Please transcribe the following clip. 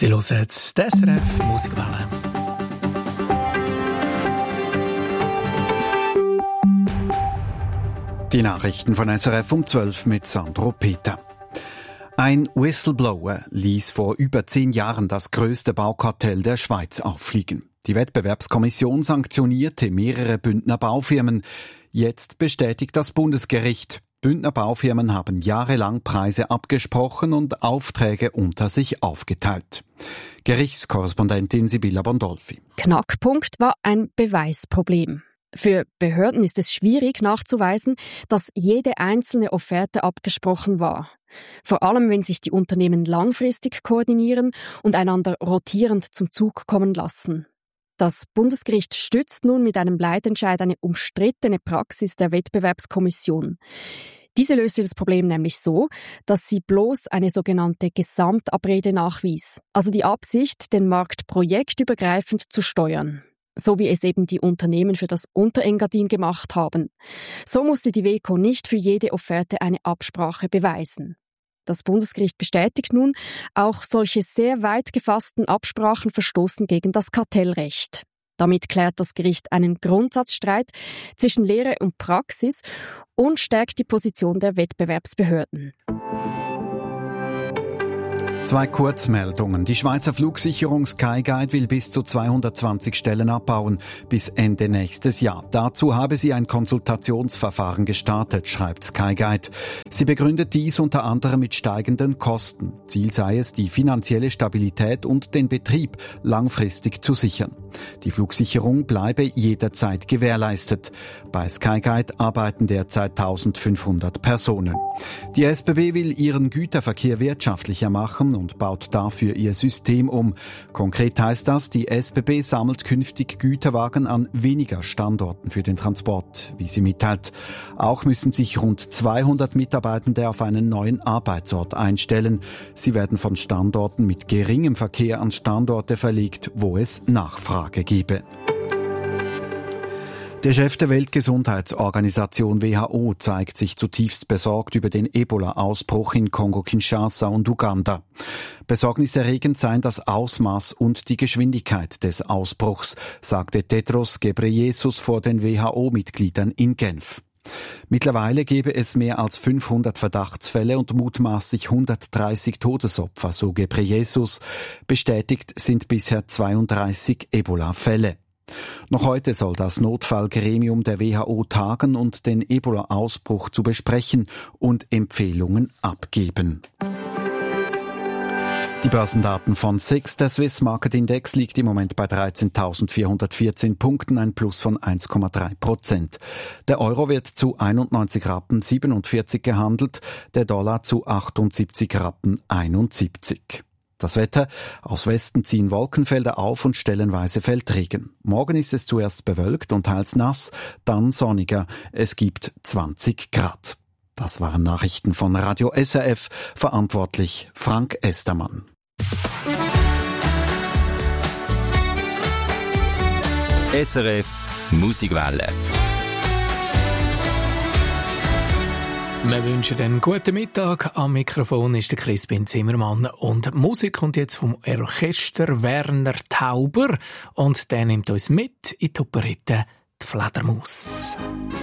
Sie hören jetzt die SRF Musikwelle. Die Nachrichten von SRF um 12 mit Sandro Peter. Ein Whistleblower ließ vor über 10 Jahren das grösste Baukartell der Schweiz auffliegen. Die Wettbewerbskommission sanktionierte mehrere Bündner Baufirmen. Jetzt bestätigt das Bundesgericht. Bündner Baufirmen haben jahrelang Preise abgesprochen und Aufträge unter sich aufgeteilt. Gerichtskorrespondentin Sibylla Bondolfi. Knackpunkt war ein Beweisproblem. Für Behörden ist es schwierig nachzuweisen, dass jede einzelne Offerte abgesprochen war. Vor allem, wenn sich die Unternehmen langfristig koordinieren und einander rotierend zum Zug kommen lassen. Das Bundesgericht stützt nun mit einem Leitentscheid eine umstrittene Praxis der Wettbewerbskommission. Diese löste das Problem nämlich so, dass sie bloß eine sogenannte Gesamtabrede nachwies, also die Absicht, den Markt projektübergreifend zu steuern. So wie es eben die Unternehmen für das Unterengadin gemacht haben. So musste die WEKO nicht für jede Offerte eine Absprache beweisen. Das Bundesgericht bestätigt nun, auch solche sehr weit gefassten Absprachen verstoßen gegen das Kartellrecht. Damit klärt das Gericht einen Grundsatzstreit zwischen Lehre und Praxis und stärkt die Position der Wettbewerbsbehörden. 2 Kurzmeldungen. Die Schweizer Flugsicherung Skyguide will bis zu 220 Stellen abbauen bis Ende nächstes Jahr. Dazu habe sie ein Konsultationsverfahren gestartet, schreibt Skyguide. Sie begründet dies unter anderem mit steigenden Kosten. Ziel sei es, die finanzielle Stabilität und den Betrieb langfristig zu sichern. Die Flugsicherung bleibe jederzeit gewährleistet. Bei Skyguide arbeiten derzeit 1500 Personen. Die SBB will ihren Güterverkehr wirtschaftlicher machen und baut dafür ihr System um. Konkret heißt das, die SBB sammelt künftig Güterwagen an weniger Standorten für den Transport, wie sie mitteilt. Auch müssen sich rund 200 Mitarbeitende auf einen neuen Arbeitsort einstellen. Sie werden von Standorten mit geringem Verkehr an Standorte verlegt, wo es Nachfrage gebe. Der Chef der Weltgesundheitsorganisation WHO zeigt sich zutiefst besorgt über den Ebola-Ausbruch in Kongo-Kinshasa und Uganda. Besorgniserregend seien das Ausmaß und die Geschwindigkeit des Ausbruchs, sagte Tedros Ghebreyesus vor den WHO-Mitgliedern in Genf. Mittlerweile gebe es mehr als 500 Verdachtsfälle und mutmaßlich 130 Todesopfer, so Ghebreyesus. Bestätigt sind bisher 32 Ebola-Fälle. Noch heute soll das Notfallgremium der WHO tagen und den Ebola-Ausbruch zu besprechen und Empfehlungen abgeben. Die Börsendaten von SIX, der Swiss Market Index, liegt im Moment bei 13.414 Punkten, ein Plus von 1,3%. Der Euro wird zu 91,47 Rappen gehandelt, der Dollar zu 78,71 Rappen. Das Wetter: aus Westen ziehen Wolkenfelder auf und stellenweise fällt Regen. Morgen ist es zuerst bewölkt und teils nass, dann sonniger. Es gibt 20 Grad. Das waren Nachrichten von Radio SRF, verantwortlich Frank Estermann. SRF Musikwelle. Wir wünschen einen guten Mittag. Am Mikrofon ist der Crispin Zimmermann. Und Musik kommt jetzt vom Orchester Werner Tauber. Und der nimmt uns mit in die Operette «Die Fledermaus».